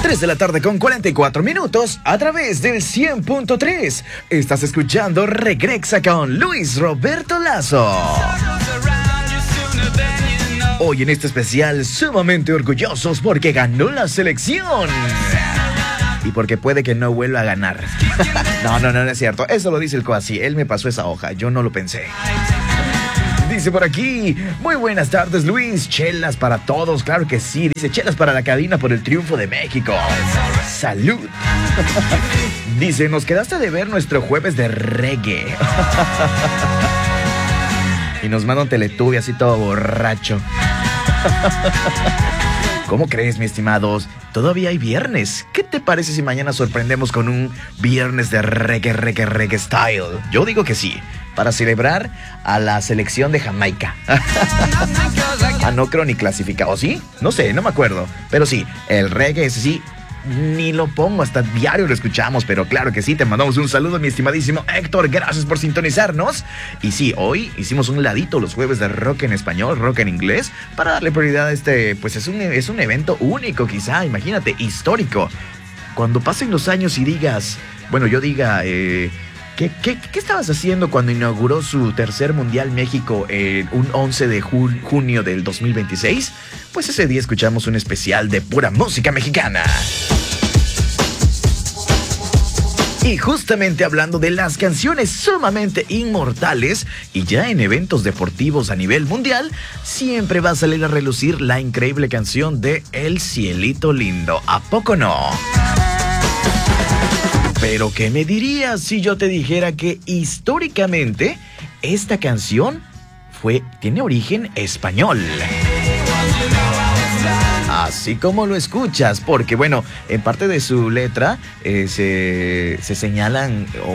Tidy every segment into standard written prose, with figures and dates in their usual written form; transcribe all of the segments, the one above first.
3 de la tarde con 44 minutos a través del 100.3. Estás escuchando Regrexa con Luis Roberto Lazo. Hoy en este especial sumamente orgullosos porque ganó la selección. Y porque puede que no vuelva a ganar. No es cierto. Eso lo dice el Coasi. Él me pasó esa hoja. Yo no lo pensé. Dice por aquí, muy buenas tardes Luis, chelas para todos, claro que sí, dice chelas para la cabina por el triunfo de México. Salud. Dice, nos quedaste de ver nuestro jueves de reggae. Y nos manda un Teletubby así todo borracho. ¿Cómo crees, mi estimados? Todavía hay viernes. ¿Qué te parece si mañana sorprendemos con un viernes de reggae style? Yo digo que sí, para celebrar a la selección de Jamaica. No creo ni clasificado, ¿sí? No sé, no me acuerdo. Pero sí, el reggae sí, ni lo pongo, hasta diario lo escuchamos. Pero claro que sí, te mandamos un saludo, mi estimadísimo Héctor. Gracias por sintonizarnos. Y sí, hoy hicimos un ladito los jueves de rock en español, rock en inglés, para darle prioridad a este, pues es un evento único quizá, imagínate, histórico. Cuando pasen los años y digas, bueno, yo diga, ¿Qué estabas haciendo cuando inauguró su tercer Mundial México un 11 de junio del 2026? Pues ese día escuchamos un especial de pura música mexicana. Y justamente hablando de las canciones sumamente inmortales y ya en eventos deportivos a nivel mundial, siempre va a salir a relucir la increíble canción de El Cielito Lindo. ¿A poco no? Pero ¿qué me dirías si yo te dijera que históricamente esta canción tiene origen español? Así como lo escuchas, porque bueno, en parte de su letra se señala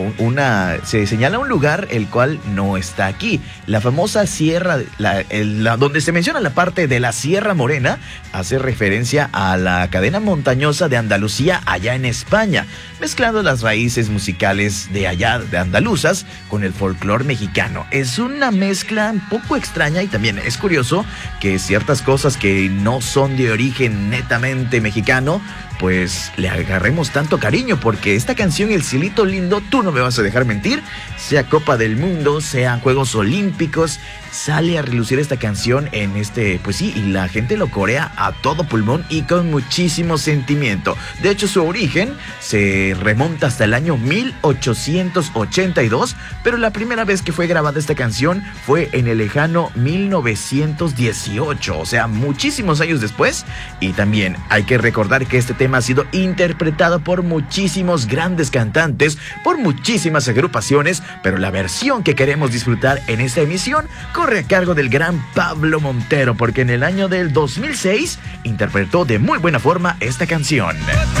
un lugar el cual no está aquí. La famosa sierra, donde se menciona la parte de la Sierra Morena, hace referencia a la cadena montañosa de Andalucía allá en España, mezclando las raíces musicales de allá, de andaluzas, con el folclore mexicano. Es una mezcla un poco extraña y también es curioso que ciertas cosas que no son de origen netamente mexicano, pues le agarremos tanto cariño, porque esta canción El Cielito Lindo, tú no me vas a dejar mentir, sea Copa del Mundo, sean Juegos Olímpicos, sale a relucir esta canción en pues sí, y la gente lo corea a todo pulmón y con muchísimo sentimiento. De hecho, su origen se remonta hasta el año 1882, pero la primera vez que fue grabada esta canción fue en el lejano 1918, o sea, muchísimos años después. Y también hay que recordar que este tema ha sido interpretado por muchísimos grandes cantantes, por muchísimas agrupaciones, pero la versión que queremos disfrutar en esta emisión corre a cargo del gran Pablo Montero, porque en el año del 2006 interpretó de muy buena forma esta canción.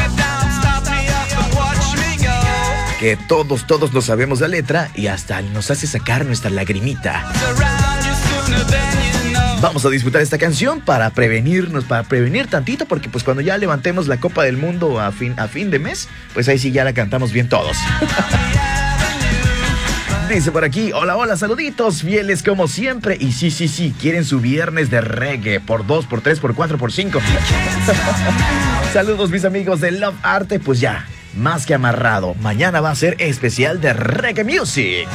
Que todos nos sabemos la letra y hasta nos hace sacar nuestra lagrimita. Vamos a disfrutar esta canción para prevenir tantito, porque pues cuando ya levantemos la Copa del Mundo a fin de mes, pues ahí sí ya la cantamos bien todos. Dice por aquí, hola, saluditos, fieles como siempre. Y sí, quieren su viernes de reggae por 2, por 3, por 4, por 5. Saludos mis amigos de Love Arte, pues ya, más que amarrado. Mañana va a ser especial de reggae music.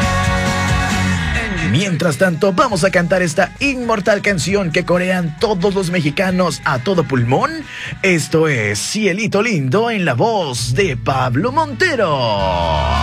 Mientras tanto, vamos a cantar esta inmortal canción que corean todos los mexicanos a todo pulmón. Esto es Cielito Lindo en la voz de Pablo Montero.